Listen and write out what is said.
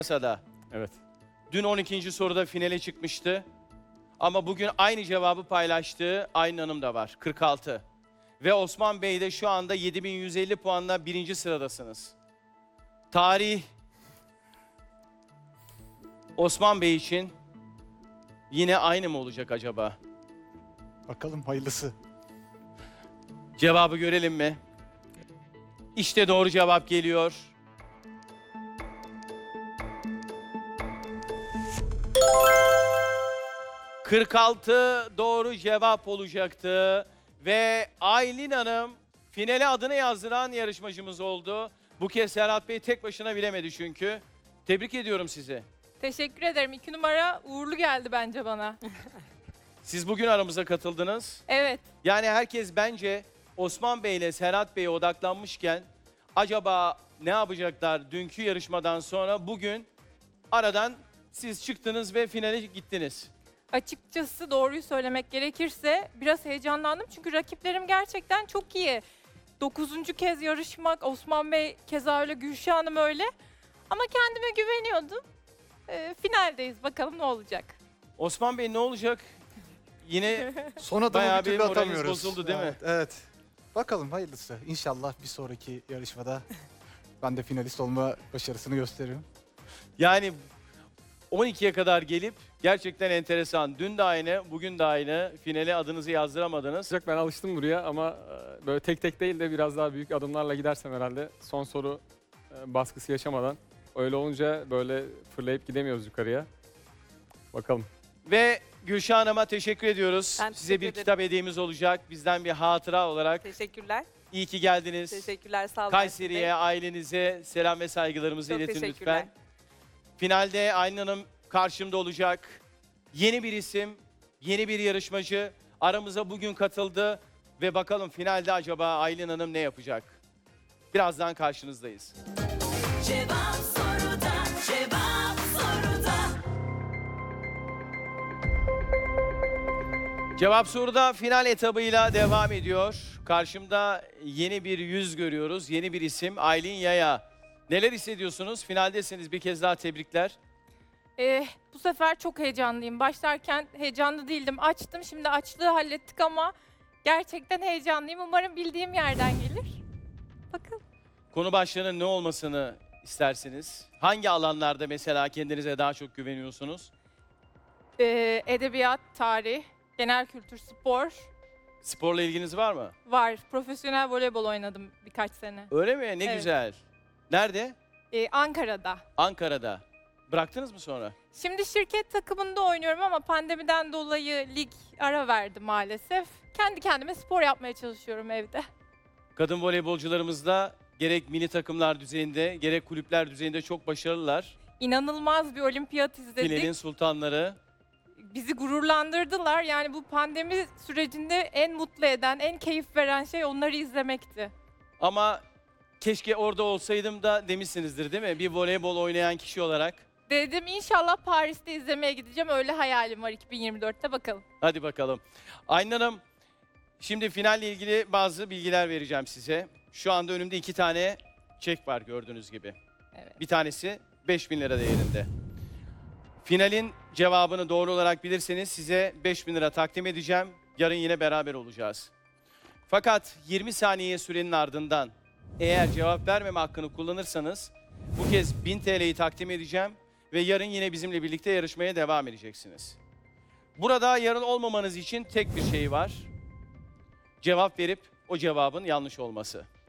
Masada. Evet. Dün 12. soruda finale çıkmıştı. Ama bugün aynı cevabı paylaştığı Aylin Hanım da var. 46. Ve Osman Bey de şu anda 7150 puanla birinci sıradasınız. Tarih Osman Bey için yine aynı mı olacak acaba? Bakalım hayırlısı. Cevabı görelim mi? İşte doğru cevap geliyor. ...46 doğru cevap olacaktı. Ve Aylin Hanım finale adını yazdıran yarışmacımız oldu. Bu kez Serhat Bey tek başına bilemedi çünkü. Tebrik ediyorum sizi. Teşekkür ederim. 2 numara uğurlu geldi bence bana. Siz bugün aramıza katıldınız. Evet. Yani herkes bence Osman Bey ile Serhat Bey'e odaklanmışken acaba ne yapacaklar dünkü yarışmadan sonra bugün aradan siz çıktınız ve finale gittiniz. Açıkçası doğruyu söylemek gerekirse biraz heyecanlandım. Çünkü rakiplerim gerçekten çok iyi. 9. kez yarışmak, Osman Bey keza öyle, Gülşah Hanım öyle. Ama kendime güveniyordum. Finaldeyiz. Bakalım ne olacak. Osman Bey ne olacak? Yine Son adımı bayağı bir bir türlü moraliniz atamıyoruz. bozuldu değil mi? Evet, evet. Bakalım hayırlısı. İnşallah bir sonraki yarışmada ben de finalist olma başarısını gösteririm. Yani 12'ye kadar gelip gerçekten enteresan. Dün de aynı, bugün de aynı. Finale adınızı yazdıramadınız. Ben alıştım buraya ama böyle tek tek değil de biraz daha büyük adımlarla gidersem herhalde son soru baskısı yaşamadan. Öyle olunca böyle fırlayıp gidemiyoruz yukarıya. Bakalım. Ve Gülşah Hanım'a teşekkür ediyoruz. Ben Size teşekkür bir ederim. kitap hediyemiz olacak. Bizden bir hatıra olarak. Teşekkürler. İyi ki geldiniz. Teşekkürler. Sağ olun. Kayseri'ye, ailenize selam ve saygılarımızı Çok iletin teşekkürler. lütfen. Finalde Aylin Hanım karşımda olacak. Yeni bir isim, yeni bir yarışmacı aramıza bugün katıldı. Ve bakalım finalde acaba Aylin Hanım ne yapacak? Birazdan karşınızdayız. Cevap soruda, cevap soruda. Cevap soruda final etabıyla devam ediyor. Karşımda yeni bir yüz görüyoruz, yeni bir isim Aylin Yaya. Neler hissediyorsunuz? Finaldesiniz, bir kez daha tebrikler. Bu sefer çok heyecanlıyım. Başlarken heyecanlı değildim. Açtım. Şimdi açlığı hallettik ama gerçekten heyecanlıyım. Umarım bildiğim yerden gelir. Bakalım. Konu başlığının ne olmasını istersiniz? Hangi alanlarda mesela kendinize daha çok güveniyorsunuz? Edebiyat, tarih, genel kültür, spor Sporla ilginiz var mı? var. Profesyonel voleybol oynadım birkaç sene. Öyle mi? Ne Evet. güzel. Nerede? Ankara'da. Ankara'da. Bıraktınız mı sonra? Şimdi şirket takımında oynuyorum ama pandemiden dolayı lig ara verdi maalesef. Kendi kendime spor yapmaya çalışıyorum evde. Kadın voleybolcularımız da gerek milli takımlar düzeyinde gerek kulüpler düzeyinde çok başarılılar. İnanılmaz bir olimpiyat izledik. Filenin sultanları. Bizi gururlandırdılar. Yani bu pandemi sürecinde en mutlu eden, en keyif veren şey onları izlemekti. Ama keşke orada olsaydım da demişsinizdir değil mi? Bir voleybol oynayan kişi olarak. Dedim inşallah Paris'te izlemeye gideceğim. Öyle hayalim var 2024'te, bakalım. Hadi bakalım. Aylin Hanım, şimdi finalle ilgili bazı bilgiler vereceğim size. Şu anda önümde 2 tane çek var gördüğünüz gibi. Evet. Bir tanesi 5.000 lira değerinde. Finalin cevabını doğru olarak bilirseniz size 5.000 lira takdim edeceğim. Yarın yine beraber olacağız. Fakat 20 saniye sürenin ardından eğer cevap vermeme hakkını kullanırsanız bu kez 1000 TL'yi takdim edeceğim ve yarın yine bizimle birlikte yarışmaya devam edeceksiniz. Burada yarın olmamanız için tek bir şey var. Cevap verip o cevabın yanlış olması.